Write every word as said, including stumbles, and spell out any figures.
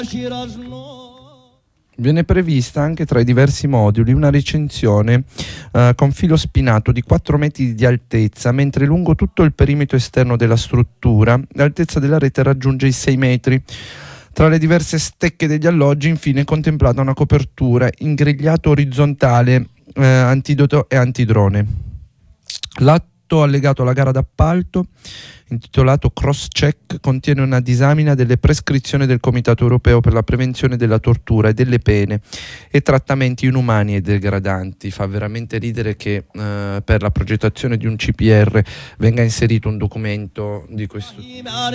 Viene prevista anche tra i diversi moduli una recinzione eh, con filo spinato di quattro metri di altezza, mentre lungo tutto il perimetro esterno della struttura l'altezza della rete raggiunge i sei metri. Tra le diverse stecche degli alloggi, infine, è contemplata una copertura in grigliato orizzontale eh, antidoto e antidrone. L'atto allegato alla gara d'appalto, intitolato Cross Check, contiene una disamina delle prescrizioni del Comitato Europeo per la prevenzione della tortura e delle pene e trattamenti inumani e degradanti. Fa veramente ridere che eh, per la progettazione di un C P R venga inserito un documento di questo tipo.